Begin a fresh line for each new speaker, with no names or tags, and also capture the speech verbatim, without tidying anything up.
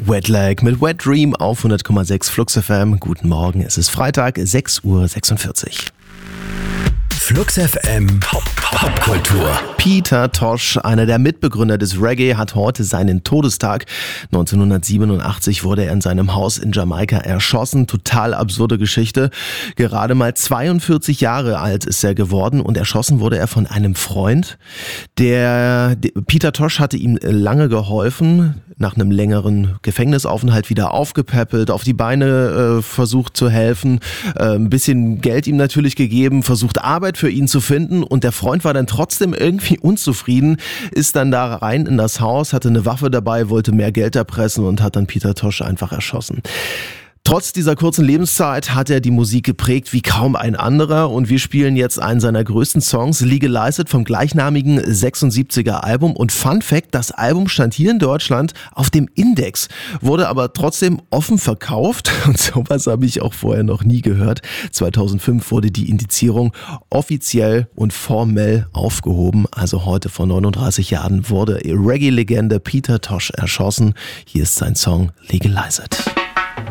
Wet Leg mit Wet Dream auf hundert Komma sechs Flux F M. Guten Morgen, es ist Freitag, sechs Uhr sechsundvierzig.
Flux F M Popkultur.
Peter Tosh, einer der Mitbegründer des Reggae, hat heute seinen Todestag. neunzehnhundertsiebenundachtzig wurde er in seinem Haus in Jamaika erschossen. Total absurde Geschichte. Gerade mal zweiundvierzig Jahre alt ist er geworden und erschossen wurde er von einem Freund. Der, der Peter Tosh hatte ihm lange geholfen, nach einem längeren Gefängnisaufenthalt wieder aufgepäppelt, auf die Beine äh, versucht zu helfen, äh, ein bisschen Geld ihm natürlich gegeben, versucht Arbeit für ihn zu finden, und der Freund war dann trotzdem irgendwie unzufrieden, ist dann da rein in das Haus, hatte eine Waffe dabei, wollte mehr Geld erpressen und hat dann Peter Tosh einfach erschossen. Trotz dieser kurzen Lebenszeit hat er die Musik geprägt wie kaum ein anderer, und wir spielen jetzt einen seiner größten Songs, Legalize It, vom gleichnamigen sechsundsiebziger Album. Und Fun Fact, das Album stand hier in Deutschland auf dem Index, wurde aber trotzdem offen verkauft, und sowas habe ich auch vorher noch nie gehört. zweitausendfünf wurde die Indizierung offiziell und formell aufgehoben, also heute vor neununddreißig Jahren wurde Reggae-Legende Peter Tosh erschossen. Hier ist sein Song Legalize It.